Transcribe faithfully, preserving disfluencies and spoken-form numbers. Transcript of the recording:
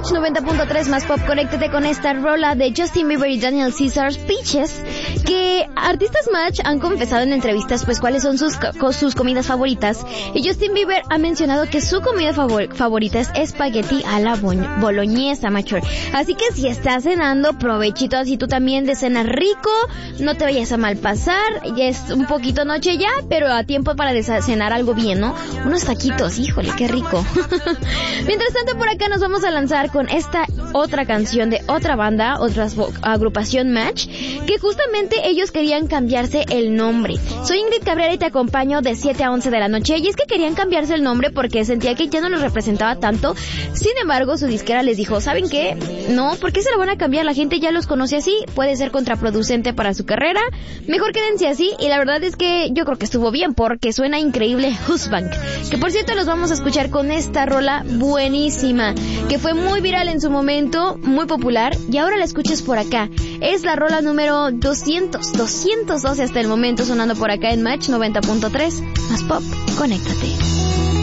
Match noventa punto tres más pop. Conéctate con esta rola de Justin Bieber y Daniel Caesar, Peaches, que artistas Match han confesado en entrevistas pues cuáles son sus, sus comidas favoritas, y Justin Bieber ha mencionado que su comida favor, favorita es espagueti a la boloñesa, macho. Así que si estás cenando, provechito, así tú también de cenar rico, no te vayas a mal pasar, ya es un poquito noche ya, pero a tiempo para cenar algo bien, ¿no? Unos taquitos, híjole, qué rico. Mientras tanto, por acá nos vamos a lanzar con esta otra canción de otra banda, otra agrupación Match, que justamente ellos querían cambiarse el nombre. Soy Ingrid Cabrera y te acompaño de siete a once de la noche, y es que querían cambiarse el nombre porque sentía que ya no los representaba tanto. Sin embargo, su disquera les dijo, ¿saben qué? No, ¿por qué se lo van a cambiar? La gente ya los conoce así, puede ser contraproducente para su carrera, mejor quédense así. Y la verdad es que yo creo que estuvo bien, porque suena increíble Husbank, que por cierto los vamos a escuchar con esta rola buenísima, que fue muy viral en su momento, muy popular, y ahora la escuchas por acá. Es la rola número doscientos, doscientos doce hasta el momento, sonando por acá en Match noventa punto tres más pop. Conéctate.